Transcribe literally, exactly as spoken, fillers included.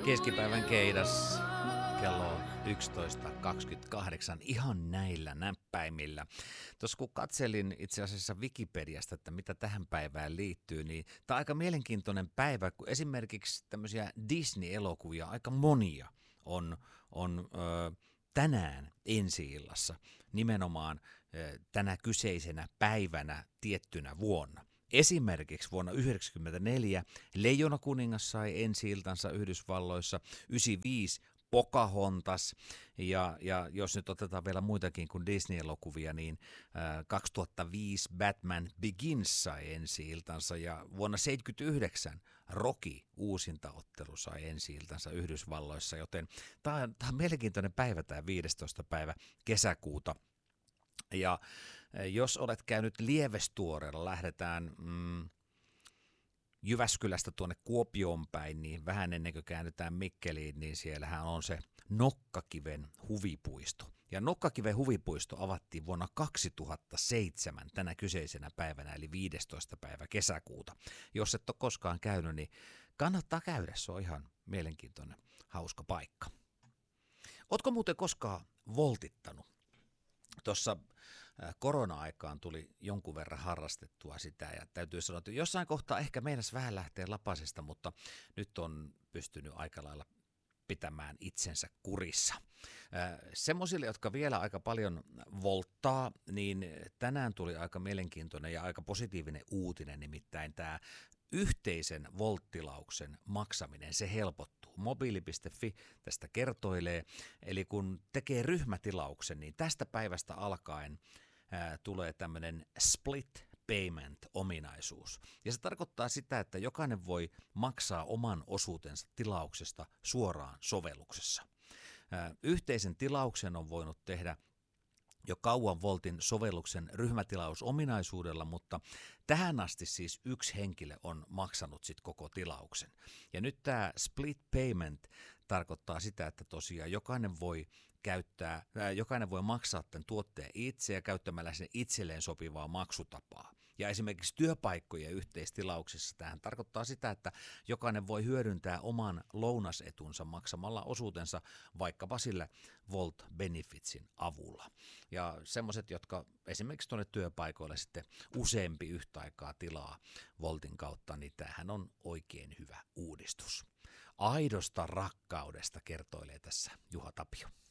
Keskipäivän keidas kello yksitoista kaksikymmentäkahdeksan ihan näillä näppäimillä. Tuossa kun katselin itse asiassa Wikipediasta, että mitä tähän päivään liittyy, niin tämä on aika mielenkiintoinen päivä, kun esimerkiksi tämmöisiä Disney-elokuvia aika monia on, on ö, tänään ensi-illassa, nimenomaan ö, tänä kyseisenä päivänä tiettynä vuonna. Esimerkiksi vuonna yhdeksänkymmentäneljä Leijonakuningas sai ensi-iltansa Yhdysvalloissa, yhdeksänkymmentäviisi Pocahontas ja, ja jos nyt otetaan vielä muitakin kuin Disney-elokuvia, niin äh, kaksituhattaviisi Batman Begins sai ensi-iltansa ja vuonna seitsemänkymmentäyhdeksän Rocky uusintaottelu sai ensi-iltansa Yhdysvalloissa, joten tämä on, on mielenkiintoinen päivä, tämä viidestoista päivä kesäkuuta. Ja jos olet käynyt Lievestuoreella, lähdetään mm, Jyväskylästä tuonne Kuopioon päin, niin vähän ennen kuin käännytään Mikkeliin, niin siellähän on se Nokkakiven huvipuisto. Ja Nokkakiven huvipuisto avattiin vuonna kaksituhattaseitsemän tänä kyseisenä päivänä, eli viidestoista päivä kesäkuuta. Jos et ole koskaan käynyt, niin kannattaa käydä, se on ihan mielenkiintoinen, hauska paikka. Ootko muuten koskaan voltittanut? Tuossa korona-aikaan tuli jonkun verran harrastettua sitä ja täytyy sanoa, että jossain kohtaa ehkä meinas vähän lähtee lapasesta, mutta nyt on pystynyt aika lailla pitämään itsensä kurissa. Semmoisille, jotka vielä aika paljon volttaa, niin tänään tuli aika mielenkiintoinen ja aika positiivinen uutinen, nimittäin tämä yhteisen volttilauksen maksaminen, se helpottuu. Mobiili piste fi tästä kertoilee, eli kun tekee ryhmätilauksen, niin tästä päivästä alkaen ää, tulee tämmöinen split payment-ominaisuus. Ja se tarkoittaa sitä, että jokainen voi maksaa oman osuutensa tilauksesta suoraan sovelluksessa. Ää, yhteisen tilauksen on voinut tehdä jo kauan Voltin sovelluksen ryhmätilausominaisuudella, mutta tähän asti siis yksi henkilö on maksanut sit koko tilauksen. Ja nyt tämä split payment tarkoittaa sitä, että tosiaan jokainen voi käyttää, ää, jokainen voi maksaa tämän tuotteen itse ja käyttämällä sen itselleen sopivaa maksutapaa. Ja esimerkiksi työpaikkojen yhteistilauksessa tähän tarkoittaa sitä, että jokainen voi hyödyntää oman lounasetunsa maksamalla osuutensa vaikkapa sillä Volt Benefitsin avulla. Ja semmoiset, jotka esimerkiksi tuonne työpaikoille sitten useampi yhtä aikaa tilaa Voltin kautta, niin tämähän on oikein hyvä uudistus. Aidosta rakkaudesta kertoilee tässä Juha Tapio.